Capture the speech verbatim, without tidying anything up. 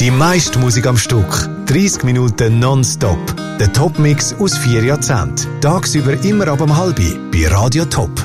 Die meiste Musik am Stück. dreissig Minuten nonstop. Der Top-Mix aus vier Jahrzehnten. Tagsüber immer ab um halb bei Radio Top.